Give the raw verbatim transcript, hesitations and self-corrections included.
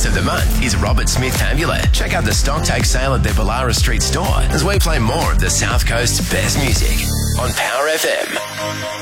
artist of the month is Robert Smith Amulet. Check out the stock take sale at their Ballara Street store as we play more of the South Coast's best music on Power F M.